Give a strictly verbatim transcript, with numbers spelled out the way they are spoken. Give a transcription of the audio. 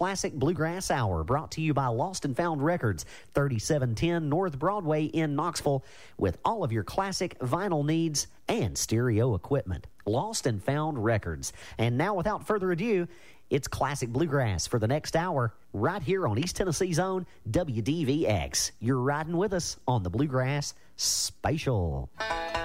Classic Bluegrass Hour, brought to you by Lost and Found Records, thirty-seven ten North Broadway in Knoxville, with all of your classic vinyl needs and stereo equipment. Lost and Found Records. And now, without further ado, it's Classic Bluegrass for the next hour, right here on East Tennessee's own W D V X. You're riding with us on the Bluegrass Spatial.